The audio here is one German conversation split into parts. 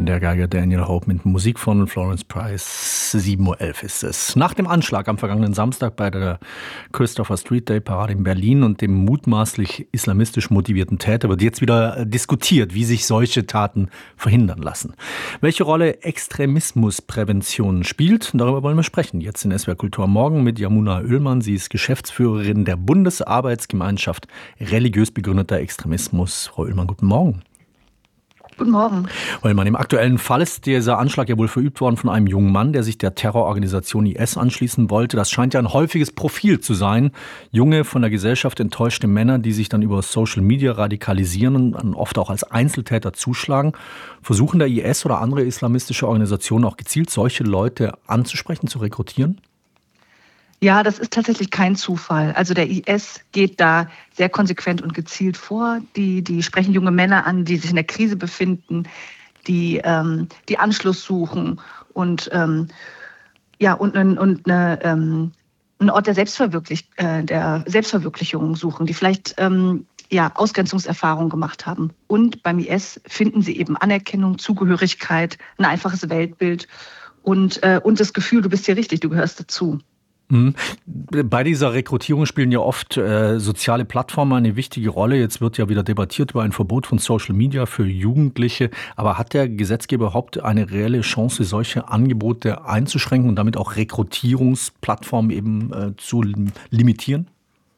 Schön, der Geiger Daniel Hope mit Musik von Florence Price. 7:11 Uhr ist es. Nach dem Anschlag am vergangenen Samstag bei der Christopher Street Day Parade in Berlin und dem mutmaßlich islamistisch motivierten Täter wird jetzt wieder diskutiert, wie sich solche Taten verhindern lassen. Welche Rolle Extremismusprävention spielt, darüber wollen wir sprechen. Jetzt in SWR Kultur am Morgen mit Yamuna Oehlmann. Sie ist Geschäftsführerin der Bundesarbeitsgemeinschaft Religiös begründeter Extremismus. Frau Oehlmann, guten Morgen. Guten Morgen. Weil man im aktuellen Fall ist dieser Anschlag ja wohl verübt worden von einem jungen Mann, der sich der Terrororganisation IS anschließen wollte. Das scheint ja ein häufiges Profil zu sein. Junge, von der Gesellschaft enttäuschte Männer, die sich dann über Social Media radikalisieren und dann oft auch als Einzeltäter zuschlagen. Versuchen der IS oder andere islamistische Organisationen auch gezielt solche Leute anzusprechen, zu rekrutieren? Ja, das ist tatsächlich kein Zufall. Also der IS geht da sehr konsequent und gezielt vor. Die sprechen junge Männer an, die sich in der Krise befinden, die Anschluss suchen und einen Ort der Selbstverwirklichung suchen, die vielleicht Ausgrenzungserfahrungen gemacht haben. Und beim IS finden sie eben Anerkennung, Zugehörigkeit, ein einfaches Weltbild und das Gefühl, du bist hier richtig, du gehörst dazu. Bei dieser Rekrutierung spielen ja oft soziale Plattformen eine wichtige Rolle. Jetzt wird ja wieder debattiert über ein Verbot von Social Media für Jugendliche. Aber hat der Gesetzgeber überhaupt eine reelle Chance, solche Angebote einzuschränken und damit auch Rekrutierungsplattformen eben zu limitieren?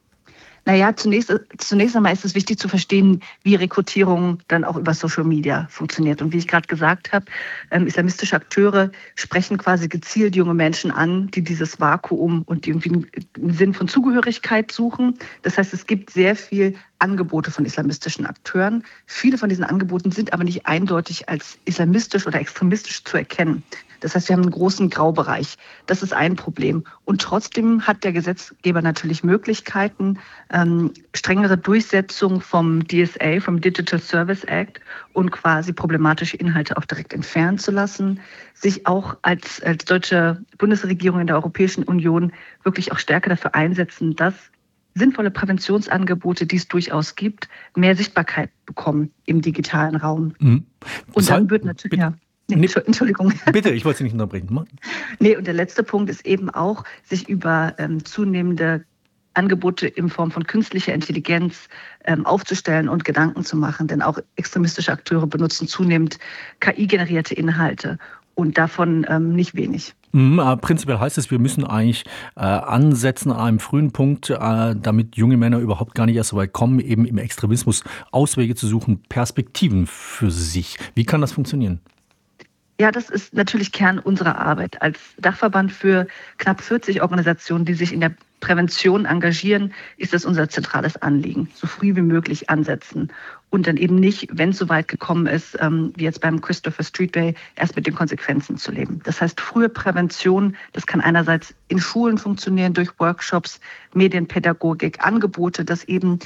Naja, zunächst einmal ist es wichtig zu verstehen, wie Rekrutierung dann auch über Social Media funktioniert. Und wie ich gerade gesagt habe, islamistische Akteure sprechen quasi gezielt junge Menschen an, die dieses Vakuum und irgendwie einen Sinn von Zugehörigkeit suchen. Das heißt, es gibt sehr viel Angebote von islamistischen Akteuren. Viele von diesen Angeboten sind aber nicht eindeutig als islamistisch oder extremistisch zu erkennen. Das heißt, wir haben einen großen Graubereich. Das ist ein Problem. Und trotzdem hat der Gesetzgeber natürlich Möglichkeiten, strengere Durchsetzung vom DSA, vom Digital Service Act, und quasi problematische Inhalte auch direkt entfernen zu lassen, sich auch als deutsche Bundesregierung in der Europäischen Union wirklich auch stärker dafür einsetzen, dass sinnvolle Präventionsangebote, die es durchaus gibt, mehr Sichtbarkeit bekommen im digitalen Raum. Und dann wird natürlich... Entschuldigung. Bitte, ich wollte Sie nicht unterbrechen. Und der letzte Punkt ist eben auch, sich über zunehmende Angebote in Form von künstlicher Intelligenz aufzustellen und Gedanken zu machen. Denn auch extremistische Akteure benutzen zunehmend KI-generierte Inhalte und davon nicht wenig. Prinzipiell heißt es, wir müssen eigentlich ansetzen an einem frühen Punkt, damit junge Männer überhaupt gar nicht erst so weit kommen, eben im Extremismus Auswege zu suchen, Perspektiven für sich. Wie kann das funktionieren? Ja, das ist natürlich Kern unserer Arbeit. Als Dachverband für knapp 40 Organisationen, die sich in der Prävention engagieren, ist das unser zentrales Anliegen. So früh wie möglich ansetzen und dann eben nicht, wenn es so weit gekommen ist, wie jetzt beim Christopher Street Day, erst mit den Konsequenzen zu leben. Das heißt, frühe Prävention, das kann einerseits in Schulen funktionieren, durch Workshops, Medienpädagogik, Angebote, dass eben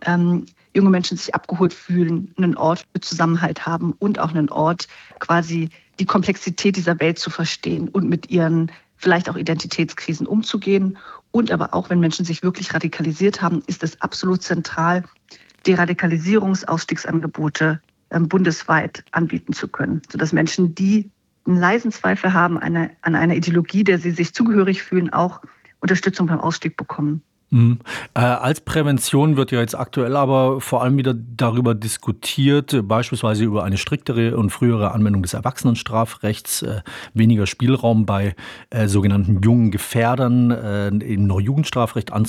junge Menschen sich abgeholt fühlen, einen Ort für Zusammenhalt haben und auch einen Ort, quasi die Komplexität dieser Welt zu verstehen und mit ihren vielleicht auch Identitätskrisen umzugehen. Und aber auch, wenn Menschen sich wirklich radikalisiert haben, ist es absolut zentral, Deradikalisierungsausstiegsangebote bundesweit anbieten zu können, sodass Menschen, die einen leisen Zweifel haben an einer Ideologie, der sie sich zugehörig fühlen, auch Unterstützung beim Ausstieg bekommen. Als Prävention wird ja jetzt aktuell aber vor allem wieder darüber diskutiert, beispielsweise über eine striktere und frühere Anwendung des Erwachsenenstrafrechts, weniger Spielraum bei sogenannten jungen Gefährdern im Neujugendstrafrecht